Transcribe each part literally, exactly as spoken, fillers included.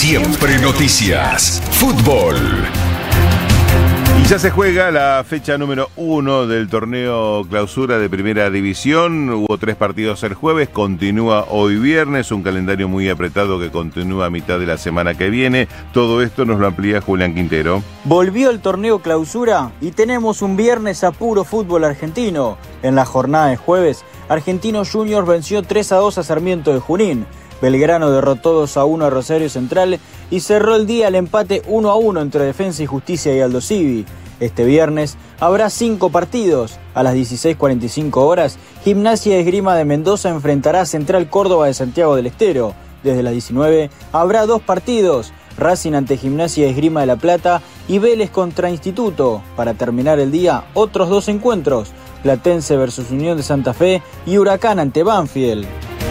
Siempre Noticias. Fútbol. Y ya se juega la fecha número uno del torneo clausura de Primera División. Hubo tres partidos el jueves, continúa hoy viernes, un calendario muy apretado que continúa a mitad de la semana que viene. Todo esto nos lo amplía Julián Quintero. Volvió el torneo clausura y tenemos un viernes a puro fútbol argentino. En la jornada de jueves, Argentinos Juniors venció tres a dos a Sarmiento de Junín. Belgrano derrotó dos a uno a Rosario Central y cerró el día al empate uno a uno entre Defensa y Justicia y Aldo Civi. Este viernes habrá cinco partidos. A las dieciséis cuarenta y cinco horas, Gimnasia y Esgrima de Mendoza enfrentará a Central Córdoba de Santiago del Estero. Desde las diecinueve habrá dos partidos. Racing ante Gimnasia y Esgrima de La Plata y Vélez contra Instituto. Para terminar el día, otros dos encuentros. Platense versus Unión de Santa Fe y Huracán ante Banfield.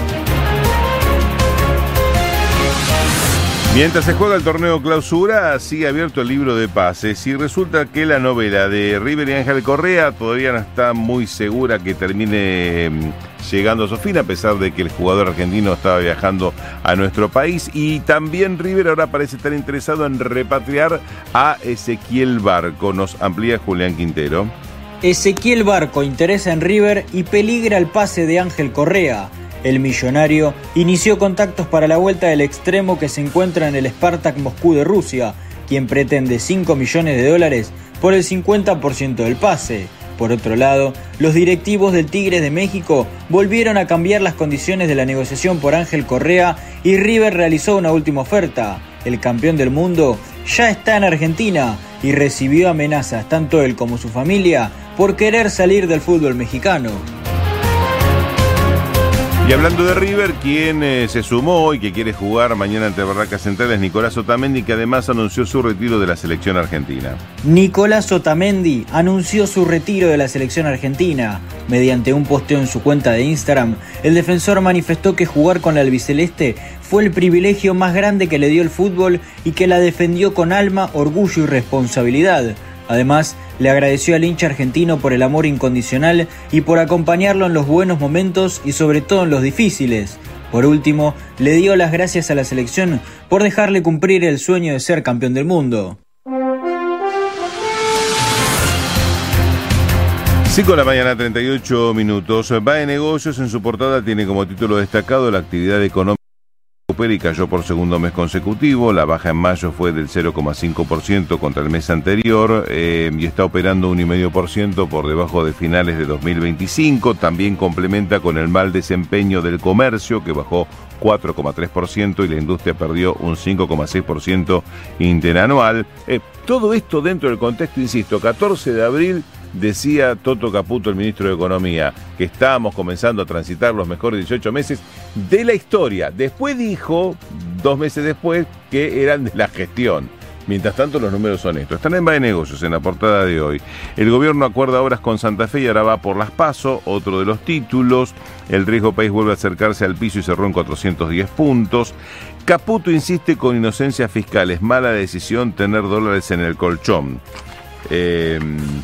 Mientras se juega el torneo clausura, sigue abierto el libro de pases y resulta que la novela de River y Ángel Correa todavía no está muy segura que termine llegando a su fin, a pesar de que el jugador argentino estaba viajando a nuestro país. Y también River ahora parece estar interesado en repatriar a Ezequiel Barco. Nos amplía Julián Quintero. Ezequiel Barco interesa en River y peligra el pase de Ángel Correa. El millonario inició contactos para la vuelta del extremo que se encuentra en el Spartak Moscú de Rusia, quien pretende cinco millones de dólares por el cincuenta por ciento del pase. Por otro lado, los directivos del Tigres de México volvieron a cambiar las condiciones de la negociación por Ángel Correa y River realizó una última oferta. El campeón del mundo ya está en Argentina y recibió amenazas tanto él como su familia por querer salir del fútbol mexicano. Y hablando de River, quien eh, se sumó y que quiere jugar mañana ante Barracas Central es Nicolás Otamendi, que además anunció su retiro de la selección argentina. Nicolás Otamendi anunció su retiro de la selección argentina. Mediante un posteo en su cuenta de Instagram, el defensor manifestó que jugar con la albiceleste fue el privilegio más grande que le dio el fútbol y que la defendió con alma, orgullo y responsabilidad. Además, le agradeció al hincha argentino por el amor incondicional y por acompañarlo en los buenos momentos y sobre todo en los difíciles. Por último, le dio las gracias a la selección por dejarle cumplir el sueño de ser campeón del mundo. cinco de la mañana, treinta y ocho minutos. Va de negocios, en su portada tiene como título destacado la actividad económica y cayó por segundo mes consecutivo. La baja en mayo fue del cero coma cinco por ciento contra el mes anterior eh, y está operando un coma cinco por ciento por debajo de finales de dos mil veinticinco. También complementa con el mal desempeño del comercio, que bajó cuatro coma tres por ciento y la industria perdió un cinco coma seis por ciento interanual. Eh, todo esto dentro del contexto, insisto, catorce de abril, decía Toto Caputo, el ministro de Economía, que estábamos comenzando a transitar los mejores dieciocho meses de la historia. Después dijo, dos meses después, que eran de la gestión. Mientras tanto, los números son estos. Están en Va de Negocios, en la portada de hoy. El gobierno acuerda obras con Santa Fe y ahora va por las PASO, otro de los títulos. El riesgo país vuelve a acercarse al piso y cerró en cuatrocientos diez puntos. Caputo insiste con inocencia fiscal. Es mala decisión tener dólares en el colchón. Eh...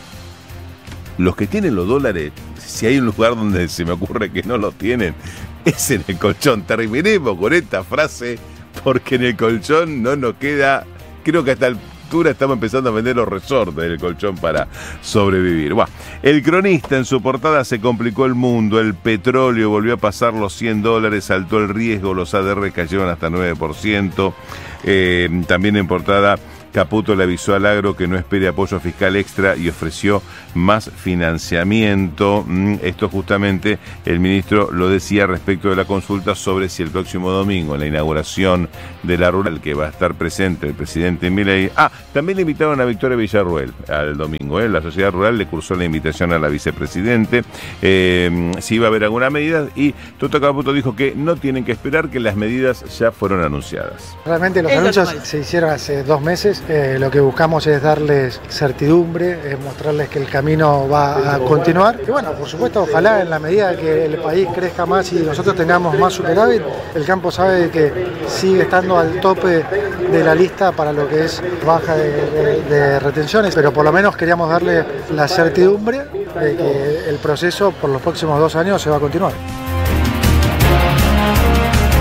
Los que tienen los dólares, si hay un lugar donde se me ocurre que no los tienen, es en el colchón. Terminemos con esta frase, porque en el colchón no nos queda, creo que a esta altura estamos empezando a vender los resortes del colchón para sobrevivir. Bueno, el Cronista en su portada: se complicó el mundo, el petróleo volvió a pasar los cien dólares, saltó el riesgo, los A D R cayeron hasta nueve por ciento. Eh, también en portada, Caputo le avisó al agro que no espere apoyo fiscal extra y ofreció más financiamiento. Esto justamente el ministro lo decía respecto de la consulta sobre si el próximo domingo, en la inauguración de la rural, que va a estar presente el presidente Milei. Ah, también le invitaron a Victoria Villarruel al domingo. ¿eh? La sociedad rural le cursó la invitación a la vicepresidente. Eh, si iba a haber alguna medida, y Toto Caputo dijo que no tienen que esperar, que las medidas ya fueron anunciadas. Realmente los anuncios se hicieron hace dos meses. Eh, lo que buscamos es darles certidumbre, es mostrarles que el camino va a continuar. Y bueno, por supuesto, ojalá en la medida que el país crezca más y nosotros tengamos más superávit, el campo sabe que sigue estando al tope de la lista para lo que es baja de, de, de retenciones, pero por lo menos queríamos darle la certidumbre de que el proceso por los próximos dos años se va a continuar.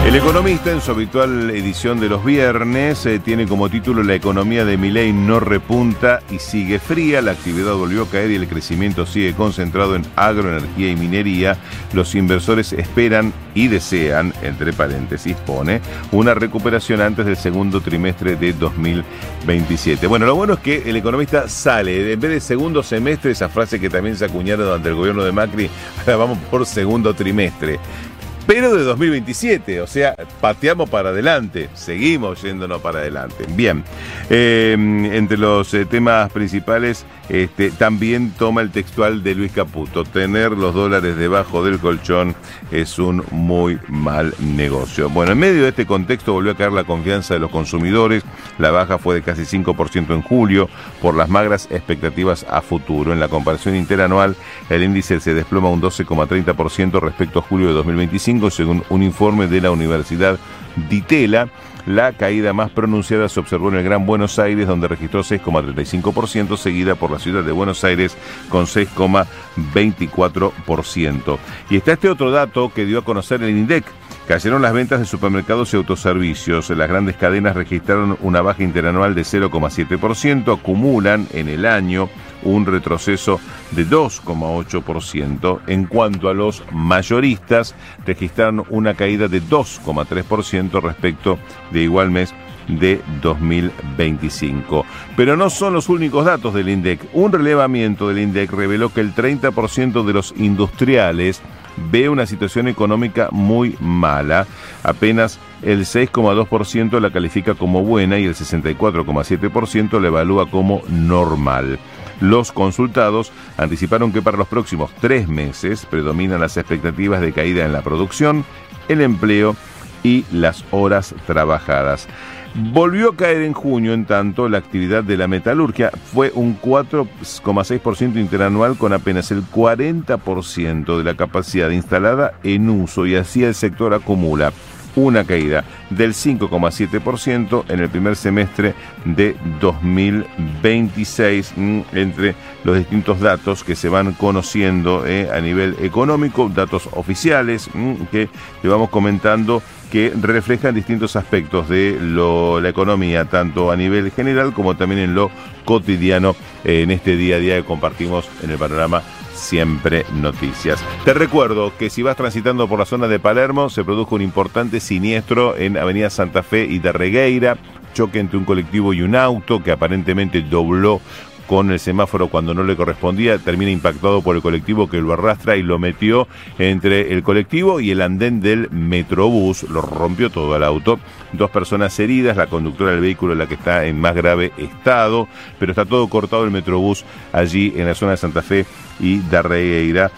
El Economista, en su habitual edición de los viernes, eh, tiene como título "La economía de Milei no repunta y sigue fría. La actividad volvió a caer y el crecimiento sigue concentrado en agroenergía y minería. Los inversores esperan y desean", entre paréntesis pone, "una recuperación antes del segundo trimestre de dos mil veintisiete". Bueno, lo bueno es que El Economista sale, en vez de segundo semestre, esa frase que también se acuñaron durante el gobierno de Macri, ahora vamos por segundo trimestre. Pero de dos mil veintisiete, o sea, pateamos para adelante, seguimos yéndonos para adelante. Bien, eh, entre los eh, temas principales, este, también toma el textual de Luis Caputo: "Tener los dólares debajo del colchón es un muy mal negocio". Bueno, en medio de este contexto volvió a caer la confianza de los consumidores. La baja fue de casi cinco por ciento en julio por las magras expectativas a futuro. En la comparación interanual, el índice se desploma un doce coma treinta por ciento respecto a julio de dos mil veinticinco, según un informe de la Universidad Di Tella. La caída más pronunciada se observó en el Gran Buenos Aires, donde registró seis coma treinta y cinco por ciento, seguida por la ciudad de Buenos Aires con seis coma veinticuatro por ciento. Y está este otro dato que dio a conocer el INDEC. Cayeron las ventas de supermercados y autoservicios. Las grandes cadenas registraron una baja interanual de cero coma siete por ciento, acumulan en el año un retroceso de dos coma ocho por ciento. En cuanto a los mayoristas, registraron una caída de dos coma tres por ciento respecto de igual mes de dos mil veinticinco. Pero no son los únicos datos del INDEC. Un relevamiento del INDEC reveló que el treinta por ciento de los industriales ve una situación económica muy mala. Apenas el seis coma dos por ciento la califica como buena y el sesenta y cuatro coma siete por ciento la evalúa como normal. Los consultados anticiparon que para los próximos tres meses predominan las expectativas de caída en la producción, el empleo y las horas trabajadas. Volvió a caer en junio, en tanto, la actividad de la metalurgia fue un cuatro coma seis por ciento interanual, con apenas el cuarenta por ciento de la capacidad instalada en uso, y así el sector acumula una caída del cinco coma siete por ciento en el primer semestre de dos mil veintiséis, entre los distintos datos que se van conociendo eh, a nivel económico, datos oficiales que le vamos comentando, que reflejan distintos aspectos de lo, la economía, tanto a nivel general como también en lo cotidiano, eh, en este día a día que compartimos en el panorama Siempre Noticias. Te recuerdo que si vas transitando por la zona de Palermo, se produjo un importante siniestro en Avenida Santa Fe y Darregueira, choque entre un colectivo y un auto que aparentemente dobló con el semáforo cuando no le correspondía, termina impactado por el colectivo que lo arrastra y lo metió entre el colectivo y el andén del Metrobús, lo rompió todo el auto. Dos personas heridas, la conductora del vehículo es la que está en más grave estado, pero está todo cortado el Metrobús allí en la zona de Santa Fe y Darregueira.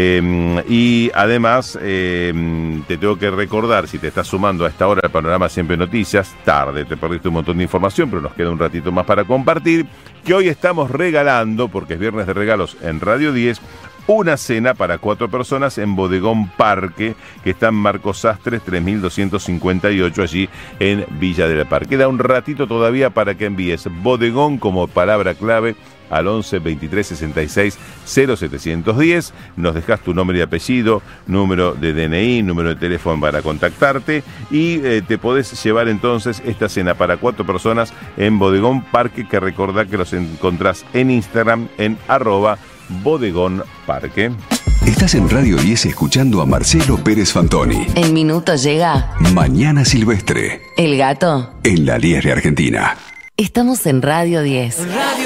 Eh, y además eh, te tengo que recordar, si te estás sumando a esta hora al panorama Siempre Noticias, tarde, te perdiste un montón de información, pero nos queda un ratito más para compartir, que hoy estamos regalando, porque es viernes de regalos en Radio diez, una cena para cuatro personas en Bodegón Parque, que está en Marcos Sastres tres mil doscientos cincuenta y ocho, allí en Villa del Parque. Queda un ratito todavía para que envíes Bodegón como palabra clave al once veintitrés sesenta y seis cero setecientos diez, nos dejas tu nombre y apellido, número de D N I, número de teléfono para contactarte, y eh, te podés llevar entonces esta cena para cuatro personas en Bodegón Parque, que recordá que los encontrás en Instagram en arroba Bodegón Parque. Estás en Radio diez escuchando a Marcelo Pérez Fantoni. En minutos llega Mañana Silvestre. El gato En la diez de Argentina. Estamos en Radio diez. Radio